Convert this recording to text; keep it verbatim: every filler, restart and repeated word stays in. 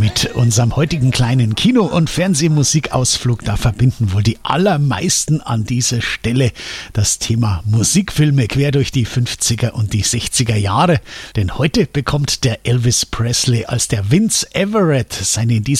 Mit unserem heutigen kleinen Kino- und Fernsehmusikausflug, da verbinden wohl die allermeisten an dieser Stelle das Thema Musikfilme quer durch die fünfziger und die sechziger Jahre. Denn heute bekommt der Elvis Presley als der Vince Everett seine in dieser